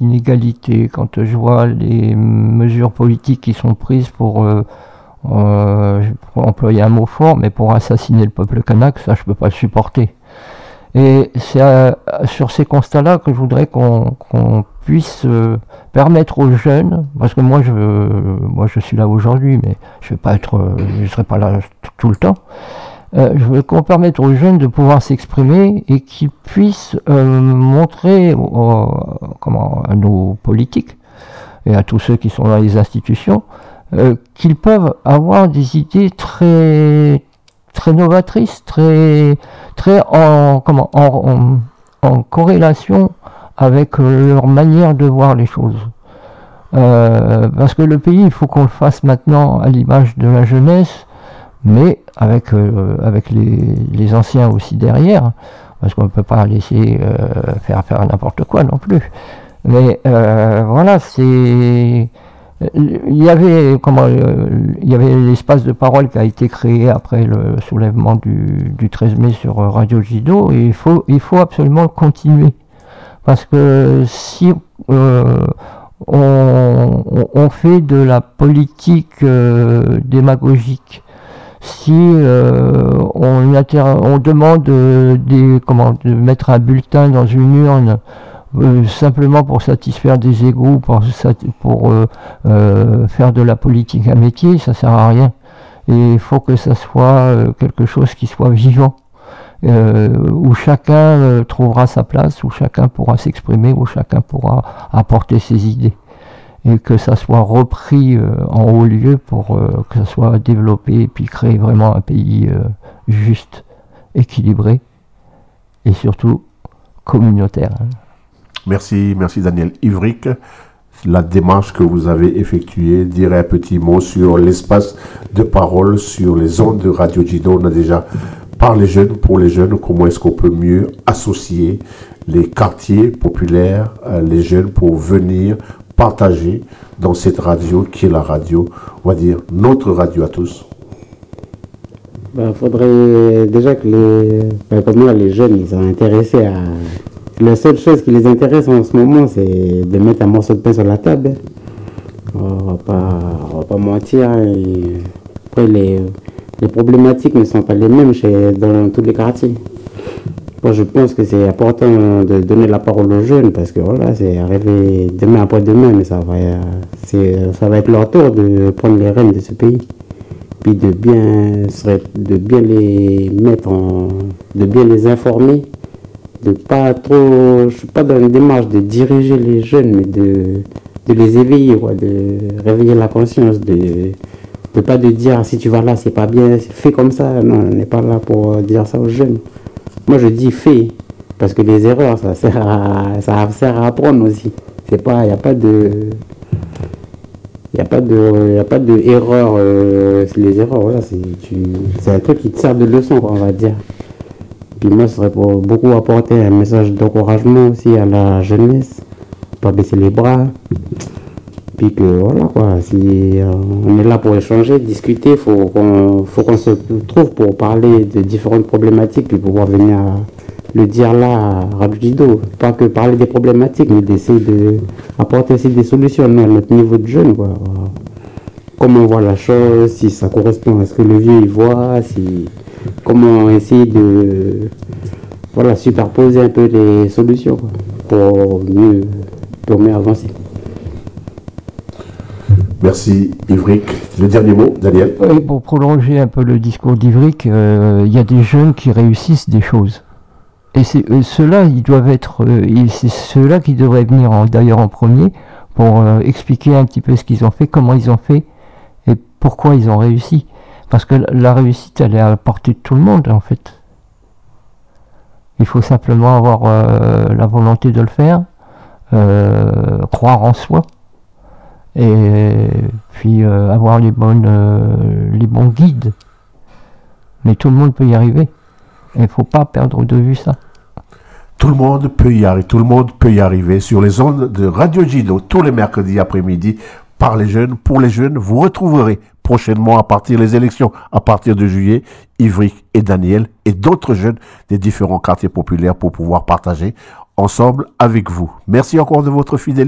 inégalités, quand je vois les mesures politiques qui sont prises pour employer un mot fort, mais pour assassiner le peuple kanak, ça je peux pas le supporter. Et c'est sur ces constats-là que je voudrais qu'on puisse permettre aux jeunes, parce que moi je suis là aujourd'hui, mais je serai pas là tout le temps. Je veux qu'on permette aux jeunes de pouvoir s'exprimer et qu'ils puissent montrer à nos politiques et à tous ceux qui sont dans les institutions qu'ils peuvent avoir des idées très novatrices, très en corrélation avec leur manière de voir les choses. Parce que le pays, il faut qu'on le fasse maintenant à l'image de la jeunesse, mais avec les anciens aussi derrière, parce qu'on ne peut pas laisser faire n'importe quoi non plus. Mais voilà, il y avait l'espace de parole qui a été créé après le soulèvement du 13 mai sur Radio Jido, et il faut absolument continuer, parce que si on fait de la politique démagogique, si on demande de mettre un bulletin dans une urne simplement pour satisfaire des égos, pour faire de la politique un métier, ça sert à rien. Et il faut que ça soit quelque chose qui soit vivant, où chacun trouvera sa place, où chacun pourra s'exprimer, où chacun pourra apporter ses idées, et que ça soit repris en haut lieu pour que ça soit développé et puis créer vraiment un pays juste, équilibré et surtout communautaire. Merci Daniel Ivric. La démarche que vous avez effectuée, dire un petit mot sur l'espace de parole sur les ondes de Radio Jido. On a déjà par les jeunes, pour les jeunes, comment est-ce qu'on peut mieux associer les quartiers populaires, les jeunes, pour venir partager dans cette radio qui est la radio, on va dire notre radio à tous. Faudrait déjà que comme moi, les jeunes, ils sont intéressés à... La seule chose qui les intéresse en ce moment, c'est de mettre un morceau de pain sur la table. On va pas mentir. Et après, les problématiques ne sont pas les mêmes dans tous les quartiers. Moi, je pense que c'est important de donner la parole aux jeunes, parce que voilà, c'est arrivé demain après-demain, mais ça va être leur tour de prendre les rênes de ce pays. Puis de bien les mettre de bien les informer. De pas trop, je suis pas dans une démarche de diriger les jeunes, mais de les éveiller, de réveiller la conscience, de pas de dire si tu vas là c'est pas bien, fais comme ça. Non, on n'est pas là pour dire ça aux jeunes. Moi je dis fais, parce que les erreurs ça sert à apprendre aussi. C'est pas, y a pas de erreur. Les erreurs, voilà, c'est un truc qui te sert de leçon, on va dire. Puis moi, ce serait pour beaucoup apporter un message d'encouragement aussi à la jeunesse, pas baisser les bras. Puis que voilà quoi, si on est là pour échanger, discuter, faut qu'on se trouve pour parler de différentes problématiques, puis pouvoir venir le dire là à Radio Jido. Pas que parler des problématiques, mais d'essayer d'apporter aussi des solutions à notre niveau de jeune, quoi. Comment on voit la chose, si ça correspond à ce que le vieux il voit, comment essayer de superposer un peu les solutions, quoi, pour mieux avancer. Merci Ivric. Le dernier mot, Daniel. Oui, pour prolonger un peu le discours d'Ivric, il y a des jeunes qui réussissent des choses. Et ceux-là, ils doivent être, c'est ceux-là qui devraient venir d'ailleurs en premier pour expliquer un petit peu ce qu'ils ont fait, comment ils ont fait et pourquoi ils ont réussi. Parce que la réussite, elle est à la portée de tout le monde, en fait. Il faut simplement avoir la volonté de le faire, croire en soi, et puis avoir les bons guides. Mais tout le monde peut y arriver. Il ne faut pas perdre de vue ça. Tout le monde peut y arriver sur les ondes de Radio Jido tous les mercredis après-midi par les jeunes, pour les jeunes. Vous retrouverez prochainement, à partir des élections, à partir de juillet, Ivric et Daniel et d'autres jeunes des différents quartiers populaires pour pouvoir partager ensemble avec vous. Merci encore de votre fidélité.